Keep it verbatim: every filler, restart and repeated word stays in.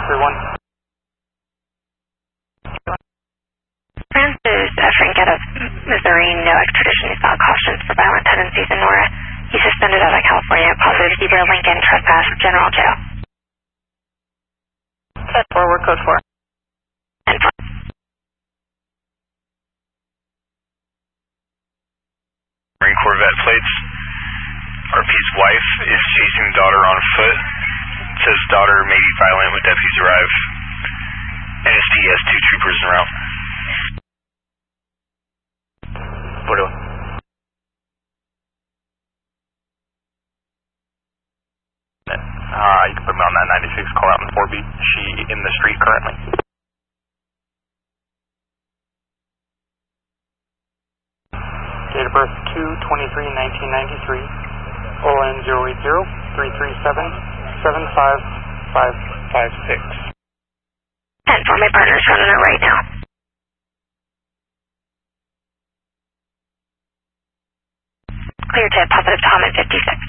three one. Francis uh, Frank out of Missouri, no extradition. He's got cautions for violent tendencies in Nora. He's suspended out of California. Positive Zebra Lincoln trespass, general jail. Code four, we're code four. And four. Marine Corvette plates. R P's wife is chasing daughter on foot. Says daughter may be violent when deputies arrive. N S P has two troopers en route. What do Uh, you can put me on that ninety-six, call out in four B. She in the street currently? Date of birth two twenty-three nineteen ninety-three. O N zero eight zero three three seven seven five five five six. ten four, my partner's running it right now. Clear to positive Tom at fifty-six.